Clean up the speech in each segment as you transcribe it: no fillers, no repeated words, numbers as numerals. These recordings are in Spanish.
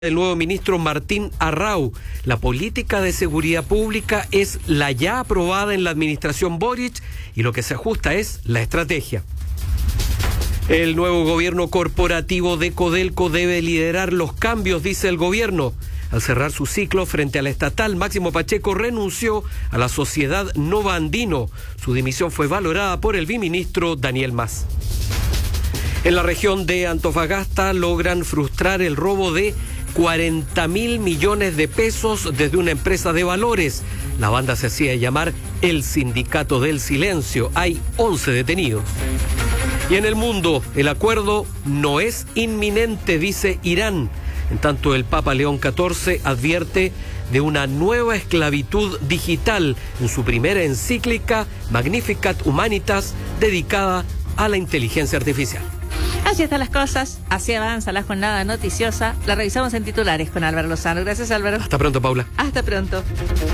El nuevo ministro Martín Arrau. La política de seguridad pública es la ya aprobada en la administración Boric y lo que se ajusta es la estrategia. El nuevo gobierno corporativo de Codelco debe liderar los cambios, dice el gobierno. Al cerrar su ciclo frente a la estatal, Máximo Pacheco renunció a la sociedad Nova Andino. Su dimisión fue valorada por el viceministro Daniel Mas. En la región de Antofagasta logran frustrar el robo de 40.000 millones de pesos desde una empresa de valores. La banda se hacía llamar el Sindicato del Silencio. Hay 11 detenidos. Y en el mundo, el acuerdo no es inminente, dice Irán. En tanto, el Papa León XIV advierte de una nueva esclavitud digital en su primera encíclica Magnificat Humanitas, dedicada a la inteligencia artificial. Así están las cosas, así avanza la jornada noticiosa. La revisamos en titulares con Álvaro Lozano. Gracias, Álvaro. Hasta pronto, Paula. Hasta pronto.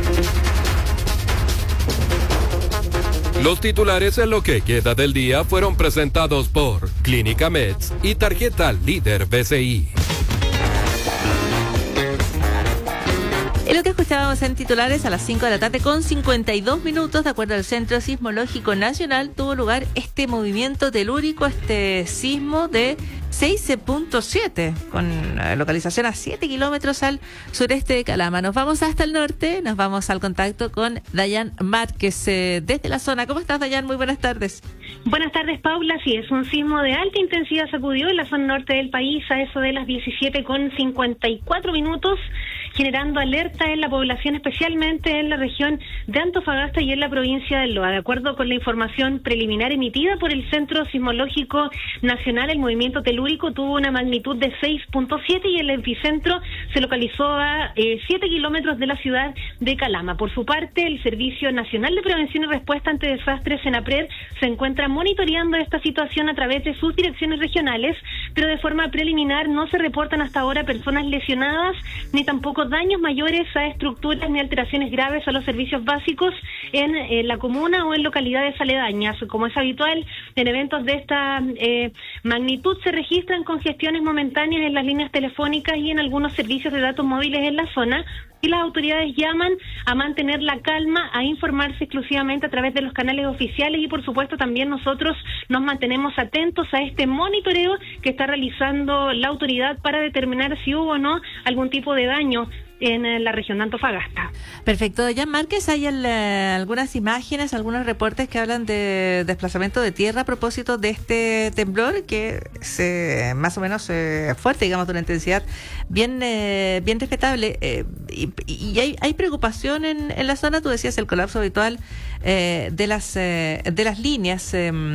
Los titulares en lo que queda del día fueron presentados por Clínica Meds y Tarjeta Líder BCI. En lo que escuchábamos en titulares, a las 5 de la tarde con 52 minutos, de acuerdo al Centro Sismológico Nacional, tuvo lugar este movimiento telúrico, este sismo de 6.7, con localización a 7 kilómetros al sureste de Calama. Nos vamos hasta el norte, nos vamos al contacto con Dayan Márquez desde la zona. ¿Cómo estás, Dayan? Muy buenas tardes. Buenas tardes, Paula. Sí, es un sismo de alta intensidad sacudió en la zona norte del país a eso de las 17:54 minutos, generando alerta en la población, especialmente en la región de Antofagasta y en la provincia del Loa. De acuerdo con la información preliminar emitida por el Centro Sismológico Nacional, el movimiento telúrico tuvo una magnitud de 6.7 y el epicentro se localizó a 7 kilómetros de la ciudad de Calama. Por su parte, el Servicio Nacional de Prevención y Respuesta ante Desastres, SENAPRED, se encuentra monitoreando esta situación a través de sus direcciones regionales, pero de forma preliminar no se reportan hasta ahora personas lesionadas, ni tampoco daños mayores a estructuras ni alteraciones graves a los servicios básicos en la comuna o en localidades aledañas. Como es habitual, en eventos de esta magnitud se registran congestiones momentáneas en las líneas telefónicas y en algunos servicios de datos móviles en la zona, y las autoridades llaman a mantener la calma, a informarse exclusivamente a través de los canales oficiales y por supuesto también nosotros nos mantenemos atentos a este monitoreo que está realizando la autoridad para determinar si hubo o no algún tipo de daño en la región de Antofagasta. Perfecto. Dayan Márquez, hay algunas imágenes, algunos reportes que hablan de desplazamiento de tierra a propósito de este temblor que es más o menos fuerte, digamos, de una intensidad bien respetable. Y hay preocupación en la zona. Tú decías el colapso habitual de las líneas.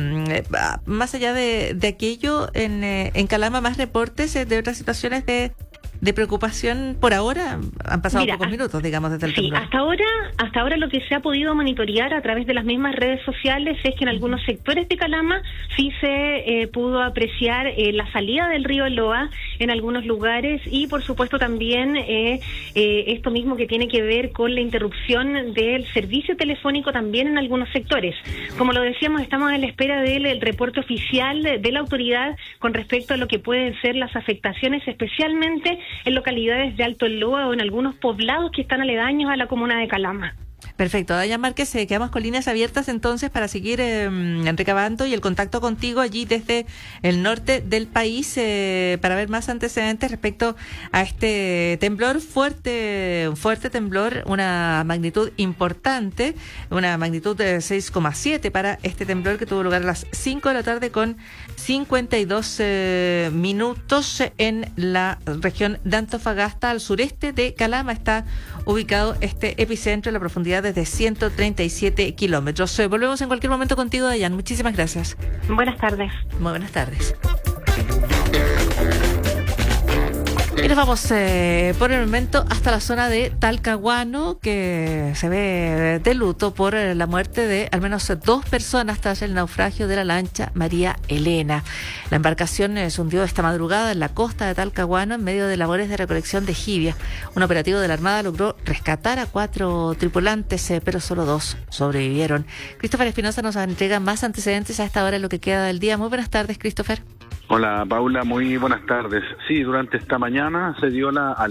Más allá de aquello, en Calama, más reportes de otras situaciones de preocupación por ahora. Han pasado pocos minutos, digamos, desde el temblor. Hasta ahora lo que se ha podido monitorear a través de las mismas redes sociales es que en algunos sectores de Calama sí se pudo apreciar la salida del río Loa en algunos lugares y por supuesto también esto mismo que tiene que ver con la interrupción del servicio telefónico también en algunos sectores. Como lo decíamos, estamos en la espera del reporte oficial de la autoridad con respecto a lo que pueden ser las afectaciones, especialmente en localidades de Alto Loa o en algunos poblados que están aledaños a la comuna de Calama. Perfecto. Dayan Márquez, quedamos con líneas abiertas entonces para seguir recabando y el contacto contigo allí desde el norte del país para ver más antecedentes respecto a este temblor, un fuerte temblor, una magnitud importante, una magnitud de 6,7 para este temblor que tuvo lugar a las 5 de la tarde con 52 minutos en la región de Antofagasta. Al sureste de Calama está ubicado este epicentro en la profundidad desde 137 kilómetros. Volvemos en cualquier momento contigo, Dayan. Muchísimas gracias. Buenas tardes. Muy buenas tardes. Y nos vamos por el momento hasta la zona de Talcahuano, que se ve de luto por la muerte de al menos 2 personas tras el naufragio de la lancha María Elena. La embarcación se hundió esta madrugada en la costa de Talcahuano en medio de labores de recolección de jibia. Un operativo de la Armada logró rescatar a 4 tripulantes, pero solo 2 sobrevivieron. Christopher Espinosa nos entrega más antecedentes a esta hora en lo que queda del día. Muy buenas tardes, Christopher. Hola Paula, muy buenas tardes. Sí, durante esta mañana se dio la